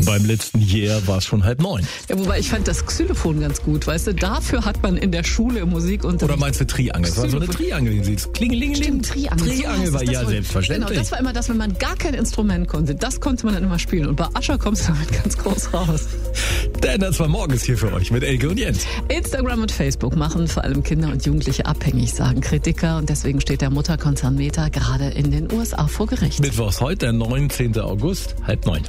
beim letzten Jahr war es schon 8:30. Ja, wobei ich fand das Xylophon ganz gut, weißt du, dafür hat man in der Schule Musikunterricht. Oder meinst du Triangel? Das war so eine Triangel, die siehst. Klingelingeling. Triangel war ja selbstverständlich. Genau, das war immer das, wenn man gar kein Instrument konnte, das konnte man dann immer spielen. Und bei Ascher kommst du damit ganz groß raus. Denn das war morgens hier für euch mit Elke und Jens. Instagram und Facebook machen vor allem Kinder und Jugendliche abhängig, sagen Kritiker. Und deswegen steht der Mutterkonzern Meta gerade in den USA vor Gericht. Mittwochs heute, der 19. August, 8:30.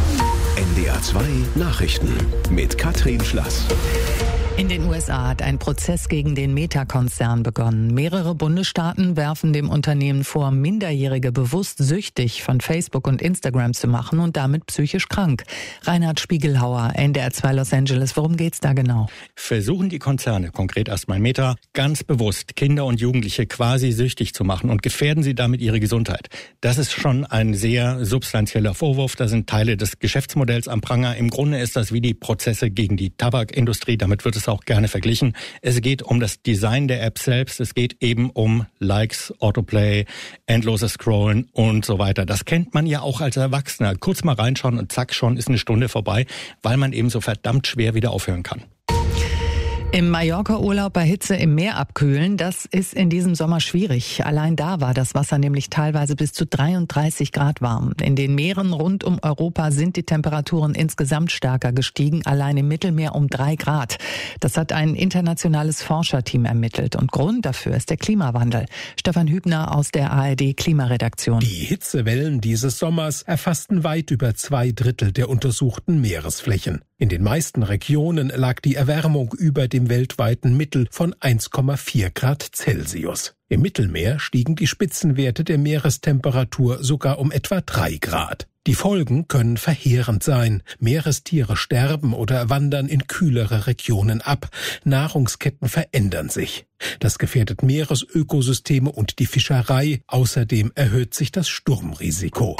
NDR 2 Nachrichten mit Katrin Schlass. In den USA hat ein Prozess gegen den Meta-Konzern begonnen. Mehrere Bundesstaaten werfen dem Unternehmen vor, Minderjährige bewusst süchtig von Facebook und Instagram zu machen und damit psychisch krank. Reinhard Spiegelhauer, NDR 2 Los Angeles. Worum geht's da genau? Versuchen die Konzerne, konkret erstmal Meta, ganz bewusst Kinder und Jugendliche quasi süchtig zu machen und gefährden sie damit ihre Gesundheit. Das ist schon ein sehr substanzieller Vorwurf. Da sind Teile des Geschäftsmodells am Pranger. Im Grunde ist das wie die Prozesse gegen die Tabakindustrie. Damit wird es auch gerne verglichen. Es geht um das Design der App selbst. Es geht eben um Likes, Autoplay, endloses Scrollen und so weiter. Das kennt man ja auch als Erwachsener. Kurz mal reinschauen und zack, schon ist eine Stunde vorbei, weil man eben so verdammt schwer wieder aufhören kann. Im Mallorca-Urlaub bei Hitze im Meer abkühlen, das ist in diesem Sommer schwierig. Allein da war das Wasser nämlich teilweise bis zu 33 Grad warm. In den Meeren rund um Europa sind die Temperaturen insgesamt stärker gestiegen, allein im Mittelmeer um 3 Grad. Das hat ein internationales Forscherteam ermittelt. Und Grund dafür ist der Klimawandel. Stefan Hübner aus der ARD-Klimaredaktion. Die Hitzewellen dieses Sommers erfassten weit über 2/3 der untersuchten Meeresflächen. In den meisten Regionen lag die Erwärmung über dem weltweiten Mittel von 1,4 Grad Celsius. Im Mittelmeer stiegen die Spitzenwerte der Meerestemperatur sogar um etwa 3 Grad. Die Folgen können verheerend sein. Meerestiere sterben oder wandern in kühlere Regionen ab. Nahrungsketten verändern sich. Das gefährdet Meeresökosysteme und die Fischerei. Außerdem erhöht sich das Sturmrisiko.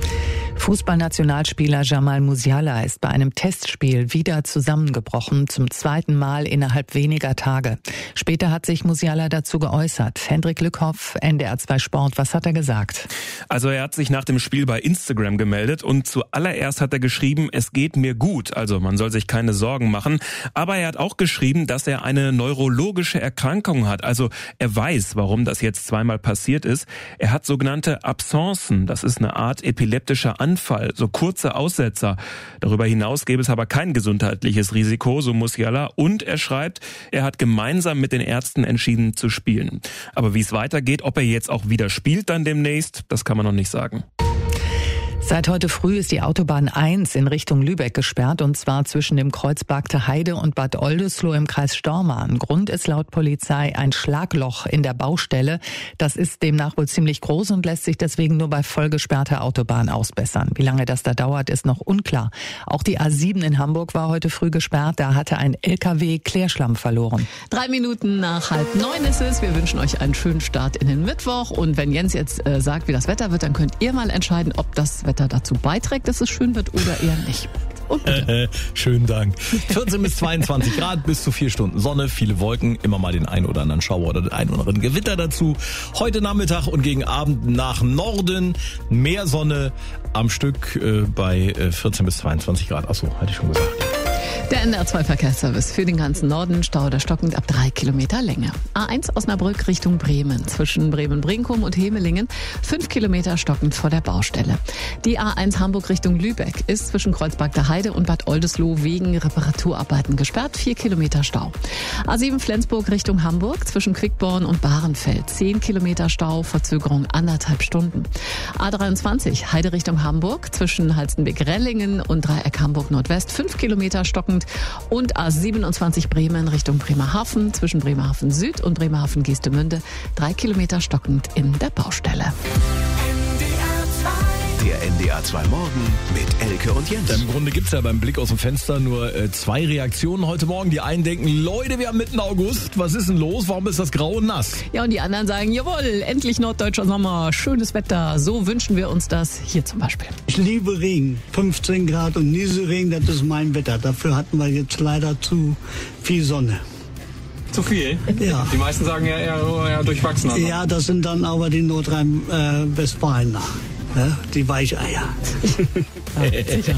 Fußballnationalspieler Jamal Musiala ist bei einem Testspiel wieder zusammengebrochen, zum 2. Mal innerhalb weniger Tage. Später hat sich Musiala dazu geäußert. Hendrik Lückhoff, NDR 2 Sport, was hat er gesagt? Also er hat sich nach dem Spiel bei Instagram gemeldet und zuallererst hat er geschrieben, es geht mir gut, also man soll sich keine Sorgen machen. Aber er hat auch geschrieben, dass er eine neurologische Erkrankung hat, also er weiß, warum das jetzt zweimal passiert ist. Er hat sogenannte Absencen, das ist eine Art epileptischer Anfall, so kurze Aussetzer. Darüber hinaus gäbe es aber kein gesundheitliches Risiko, so Musiala. Und er schreibt, er hat gemeinsam mit den Ärzten entschieden zu spielen. Aber wie es weitergeht, ob er jetzt auch wieder spielt dann demnächst, das kann man noch nicht sagen. Seit heute früh ist die Autobahn 1 in Richtung Lübeck gesperrt, und zwar zwischen dem Kreuz Bargte Heide und Bad Oldesloe im Kreis Stormarn. Grund ist laut Polizei ein Schlagloch in der Baustelle. Das ist demnach wohl ziemlich groß und lässt sich deswegen nur bei vollgesperrter Autobahn ausbessern. Wie lange das da dauert, ist noch unklar. Auch die A7 in Hamburg war heute früh gesperrt. Da hatte ein LKW Klärschlamm verloren. 3 Minuten nach 8:30 ist es. Wir wünschen euch einen schönen Start in den Mittwoch. Und wenn Jens jetzt sagt, wie das Wetter wird, dann könnt ihr mal entscheiden, ob das Wetter dazu beiträgt, dass es schön wird oder eher nicht. Und bitte. Schönen Dank. 14 bis 22 Grad, bis zu 4 Stunden Sonne, viele Wolken, immer mal den einen oder anderen Schauer oder den einen oder anderen Gewitter dazu. Heute Nachmittag und gegen Abend nach Norden mehr Sonne am Stück bei 14 bis 22 Grad. Achso, hatte ich schon gesagt. Der NDR 2 Verkehrsservice für den ganzen Norden, Stau oder stockend ab 3 Kilometer Länge. A1 Osnabrück Richtung Bremen, zwischen Bremen-Brinkum und Hemelingen, 5 Kilometer stockend vor der Baustelle. Die A1 Hamburg Richtung Lübeck ist zwischen Kreuz Bargte Heide und Bad Oldesloe wegen Reparaturarbeiten gesperrt, 4 Kilometer Stau. A7 Flensburg Richtung Hamburg, zwischen Quickborn und Bahrenfeld, 10 Kilometer Stau, Verzögerung 1,5 Stunden. A23 Heide Richtung Hamburg, zwischen Halstenbek-Rellingen und Dreieck Hamburg Nordwest, 5 Kilometer stockend. Und A27 Bremen Richtung Bremerhaven, zwischen Bremerhaven Süd und Bremerhaven Geestemünde, 3 Kilometer stockend in der Baustelle. Der NDR 2 Morgen mit Elke und Jens. Im Grunde gibt's ja beim Blick aus dem Fenster nur 2 Reaktionen heute Morgen. Die einen denken, Leute, wir haben mitten August, was ist denn los? Warum ist das grau und nass? Ja, und die anderen sagen, jawohl, endlich norddeutscher Sommer, schönes Wetter, so wünschen wir uns das hier zum Beispiel. Ich liebe Regen, 15 Grad und Nieselregen, das ist mein Wetter. Dafür hatten wir jetzt leider zu viel Sonne. Zu viel? Ja. Die meisten sagen ja eher durchwachsen. Also. Ja, das sind dann aber die Nordrhein-Westfalener. Ja, die Weicheier. Ja, sicher.